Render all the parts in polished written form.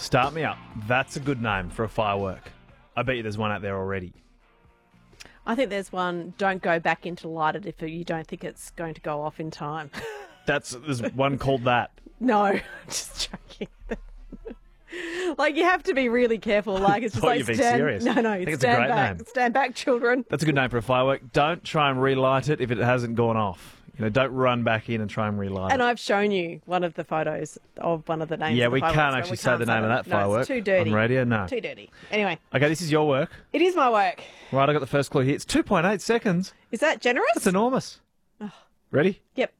Start Me Up. That's a good name for a firework. I bet you there's one out there already. I think there's one, don't go back in to light it if you don't think it's going to go off in time. There's one called that. No, just joking. Like, you have to be really careful. Like, it's just Thought like you'd be serious. No, I think it's a great back. name. Stand back, children. That's a good name for a firework. Don't try and relight it if it hasn't gone off. Don't run back in and try and relight And it. I've shown you one of the photos of one of the names. Yeah, of the we fireworks, can't but actually we say can't the name of that No, firework it's too dirty. on radio, no. Too dirty. Anyway, Okay, this is your work. it is my work. Right, I got the first clue here. It's 2.8 seconds. Is that generous? That's enormous. Ready? Yep.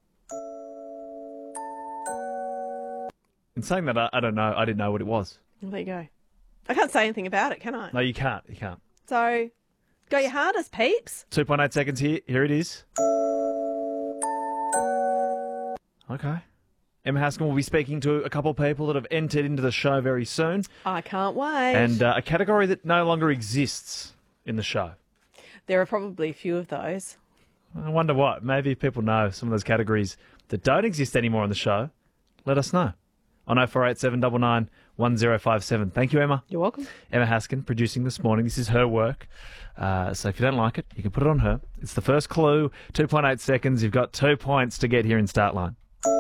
In saying that, I don't know. I didn't know what it was. Well, there you go. I can't say anything about it, can I? No, you can't. You can't. So, go your hardest, peeps. 2.8 seconds here. Here it is. Okay. Emma Haskin will be speaking to a couple of people that have entered into the show very soon. I can't wait. And a category that no longer exists in the show. There are probably a few of those. I wonder what. Maybe if people know some of those categories that don't exist anymore on the show, let us know. On 0487 99 1057. Thank you, Emma. You're welcome. Emma Haskin producing this morning. This is her work. So if you don't like it, you can put it on her. It's the first clue. 2.8 seconds. You've got 2 points to get here in start line.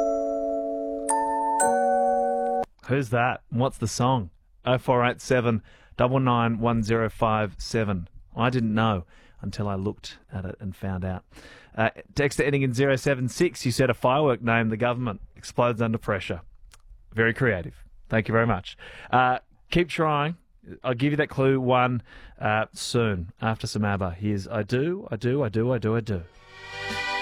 Who's that? What's the song? 0487 99 1057. I didn't know until I looked at it and found out. Dexter ending in 076. You said a firework name. The government explodes under pressure. Very creative. Thank you very much. Keep trying. I'll give you that clue one soon after some ABBA. Here's I Do, I Do, I Do, I Do, I Do.